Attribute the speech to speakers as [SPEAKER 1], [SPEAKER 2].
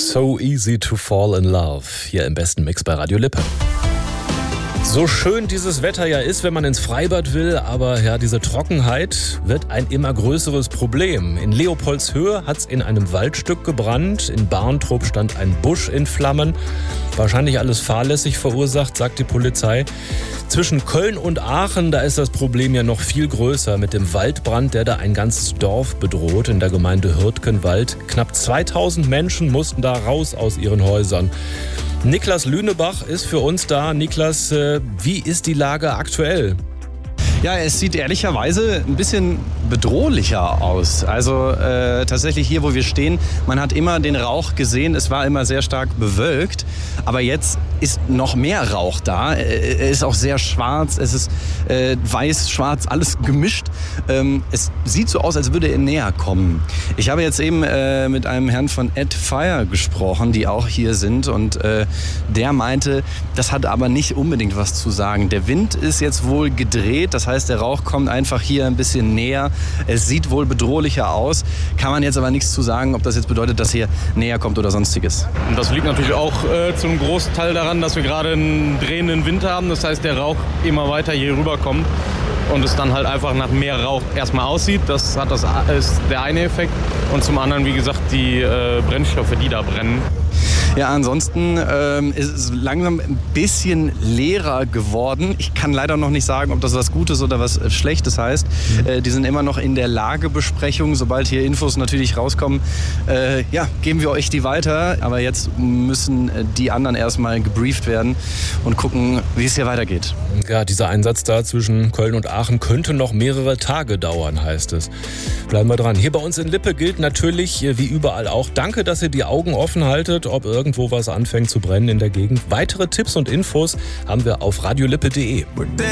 [SPEAKER 1] So easy to fall in love. Hier im besten Mix bei Radio Lippe. So schön dieses Wetter ja ist, wenn man ins Freibad will, aber ja, diese Trockenheit wird ein immer größeres Problem. In Leopoldshöhe hat's in einem Waldstück gebrannt, in Barntrup stand ein Busch in Flammen. Wahrscheinlich alles fahrlässig verursacht, sagt die Polizei. Zwischen Köln und Aachen, da ist das Problem ja noch viel größer mit dem Waldbrand, der da ein ganzes Dorf bedroht in der Gemeinde Hürtgenwald. Knapp 2000 Menschen mussten da raus aus ihren Häusern. Niklas Lünebach ist für uns da. Niklas, wie ist die Lage aktuell?
[SPEAKER 2] Ja, es sieht ehrlicherweise ein bisschen bedrohlicher aus. Also tatsächlich hier, wo wir stehen, man hat immer den Rauch gesehen. Es war immer sehr stark bewölkt. Aber jetzt ist noch mehr Rauch da. Er ist auch sehr schwarz. Es ist weiß, schwarz, alles gemischt. Es sieht so aus, als würde er näher kommen. Ich habe jetzt eben mit einem Herrn von Ed Fire gesprochen, die auch hier sind. Und der meinte, das hat aber nicht unbedingt was zu sagen. Der Wind ist jetzt wohl gedreht. Das heißt, der Rauch kommt einfach hier ein bisschen näher. Es sieht wohl bedrohlicher aus. Kann man jetzt aber nichts zu sagen, ob das jetzt bedeutet, dass hier näher kommt oder sonstiges.
[SPEAKER 3] Und das liegt natürlich auch zum großen Teil daran, dass wir gerade einen drehenden Wind haben. Das heißt, der Rauch immer weiter hier rüberkommt und es dann halt einfach nach mehr Rauch erstmal aussieht. Das ist der eine Effekt. Und zum anderen, wie gesagt, die Brennstoffe, die da brennen.
[SPEAKER 2] Ja, ansonsten ist es langsam ein bisschen leerer geworden. Ich kann leider noch nicht sagen, ob das was Gutes oder was Schlechtes heißt. Die sind immer noch in der Lagebesprechung. Sobald hier Infos natürlich rauskommen, geben wir euch die weiter. Aber jetzt müssen die anderen erstmal gebrieft werden und gucken, wie es hier weitergeht.
[SPEAKER 1] Ja, dieser Einsatz da zwischen Köln und Aachen könnte noch mehrere Tage dauern, heißt es. Bleiben wir dran. Hier bei uns in Lippe gilt natürlich, wie überall auch, danke, dass ihr die Augen offen haltet, ob irgendwo was anfängt zu brennen in der Gegend. Weitere Tipps und Infos haben wir auf radiolippe.de.